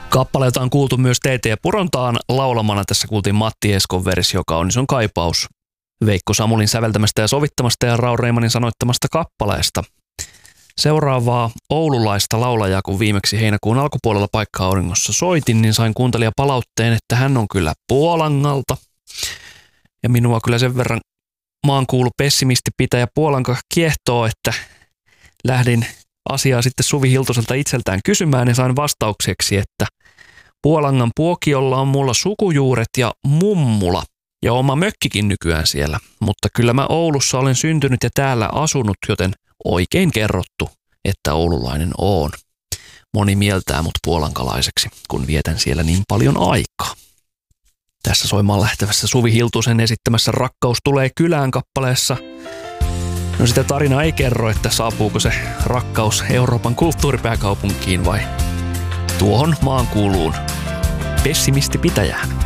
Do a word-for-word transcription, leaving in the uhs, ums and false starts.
Kappaleita on kuultu myös T T Purontaan laulamana. Tässä kuultiin Matti Eskon versio Kaunis on kaipaus Veikko Samulin säveltämästä ja sovittamasta ja Raul Reimanin sanoittamasta kappaleesta. Seuraavaa oululaista laulajaa, kun viimeksi heinäkuun alkupuolella Paikka-auringossa soitin, niin sain kuuntelijapalautteen, että hän on kyllä Puolangalta. Ja minua kyllä sen verran maankuulu pessimistipitäjä Puolanka kiehtoo, että lähdin asiaa sitten Suvi Hiltuselta itseltään kysymään ja sain vastaukseksi, että Puolangan Puokiolla on mulla sukujuuret ja mummula ja oma mökkikin nykyään siellä, mutta kyllä mä Oulussa olen syntynyt ja täällä asunut, joten oikein kerrottu, että oululainen oon. Moni mieltää mut puolankalaiseksi, kun vietän siellä niin paljon aikaa. Tässä soimaan lähtevässä Suvi Hiltusen esittämässä Rakkaus tulee kylään -kappaleessa. No sitä tarina ei kerro, että saapuuko se rakkaus Euroopan kulttuuripääkaupunkiin vai tuohon maankuuluun pessimistipitäjään.